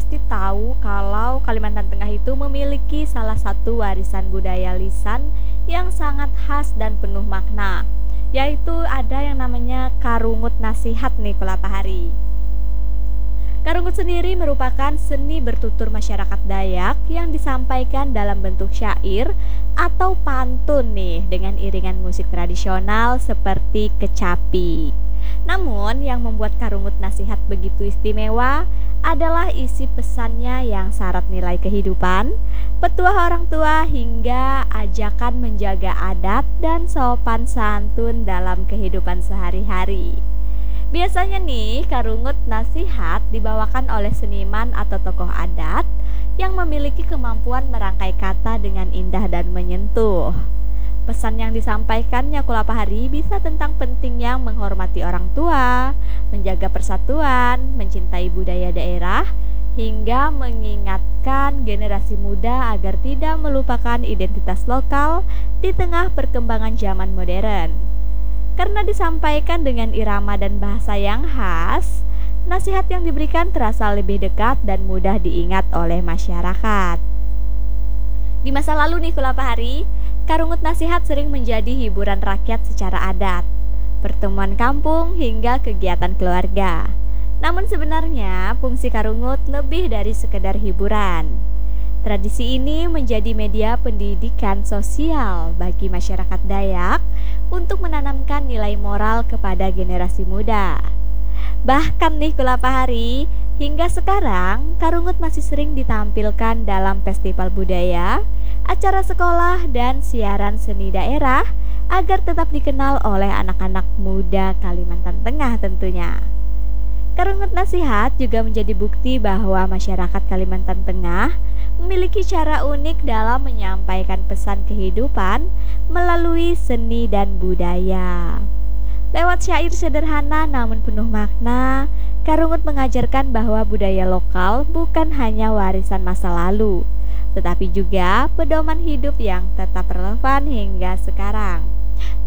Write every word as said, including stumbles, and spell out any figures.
pasti tahu kalau Kalimantan Tengah itu memiliki salah satu warisan budaya lisan yang sangat khas dan penuh makna, yaitu ada yang namanya Karungut Nasihat nih Kulapahari. Karungut sendiri merupakan seni bertutur masyarakat Dayak yang disampaikan dalam bentuk syair atau pantun nih dengan iringan musik tradisional seperti kecapi. Namun yang membuat Karungut Nasihat begitu istimewa adalah isi pesannya yang syarat nilai kehidupan, petuah orang tua hingga ajakan menjaga adat dan sopan santun dalam kehidupan sehari-hari. Biasanya nih, Karungut Nasihat dibawakan oleh seniman atau tokoh adat yang memiliki kemampuan merangkai kata dengan indah dan menyentuh. Pesan yang disampaikannya Kulapahari bisa tentang pentingnya menghormati orang tua, menjaga persatuan, mencintai budaya daerah, hingga mengingatkan generasi muda agar tidak melupakan identitas lokal di tengah perkembangan zaman modern. Karena disampaikan dengan irama dan bahasa yang khas, nasihat yang diberikan terasa lebih dekat dan mudah diingat oleh masyarakat. Di masa lalu nih Kulapahari, Karungut Nasihat sering menjadi hiburan rakyat secara adat, pertemuan kampung hingga kegiatan keluarga. Namun sebenarnya fungsi Karungut lebih dari sekedar hiburan. Tradisi ini menjadi media pendidikan sosial bagi masyarakat Dayak untuk menanamkan nilai moral kepada generasi muda. Bahkan nih Kulapahari, hingga sekarang Karungut masih sering ditampilkan dalam festival budaya, acara sekolah, dan siaran seni daerah agar tetap dikenal oleh anak-anak muda Kalimantan Tengah tentunya. Karungut Nasihat juga menjadi bukti bahwa masyarakat Kalimantan Tengah memiliki cara unik dalam menyampaikan pesan kehidupan melalui seni dan budaya. Lewat syair sederhana namun penuh makna, Karungut mengajarkan bahwa budaya lokal bukan hanya warisan masa lalu, tetapi juga pedoman hidup yang tetap relevan hingga sekarang.